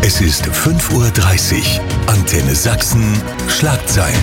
Es ist 5:30 Uhr. Antenne Sachsen, Schlagzeilen.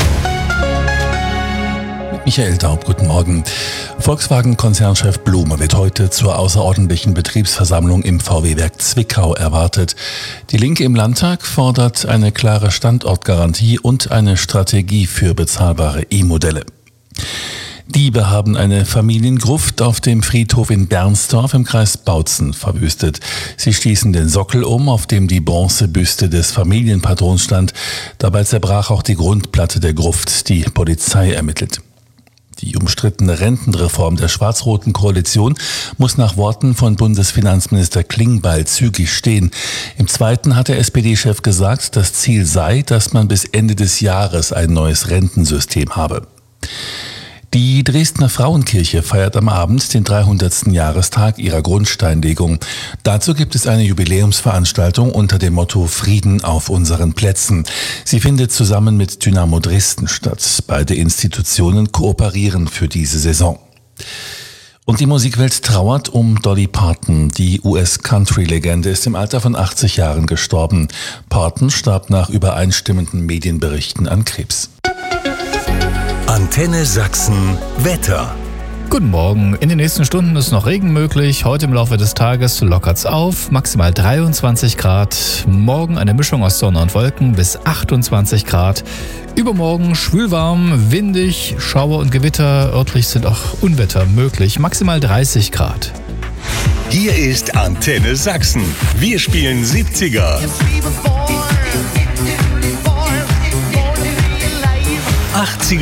Michael Daub, guten Morgen. Volkswagen-Konzernchef Blume wird heute zur außerordentlichen Betriebsversammlung im VW-Werk Zwickau erwartet. Die Linke im Landtag fordert eine klare Standortgarantie und eine Strategie für bezahlbare E-Modelle. Diebe haben eine Familiengruft auf dem Friedhof in Bernsdorf im Kreis Bautzen verwüstet. Sie stießen den Sockel um, auf dem die Bronzebüste des Familienpatrons stand. Dabei zerbrach auch die Grundplatte der Gruft. Die Polizei ermittelt. Die umstrittene Rentenreform der schwarz-roten Koalition muss nach Worten von Bundesfinanzminister Klingbeil zügig stehen. Im Zweiten hat der SPD-Chef gesagt, das Ziel sei, dass man bis Ende des Jahres ein neues Rentensystem habe. Die Dresdner Frauenkirche feiert am Abend den 300. Jahrestag ihrer Grundsteinlegung. Dazu gibt es eine Jubiläumsveranstaltung unter dem Motto Frieden auf unseren Plätzen. Sie findet zusammen mit Dynamo Dresden statt. Beide Institutionen kooperieren für diese Saison. Und die Musikwelt trauert um Dolly Parton. Die US-Country-Legende ist im Alter von 80 Jahren gestorben. Parton starb nach übereinstimmenden Medienberichten an Krebs. Antenne Sachsen Wetter. Guten Morgen. In den nächsten Stunden ist noch Regen möglich. Heute im Laufe des Tages lockert's auf. Maximal 23 Grad. Morgen eine Mischung aus Sonne und Wolken bis 28 Grad. Übermorgen schwülwarm, windig, Schauer und Gewitter. Örtlich sind auch Unwetter möglich. Maximal 30 Grad. Hier ist Antenne Sachsen. Wir spielen 70er. 80er.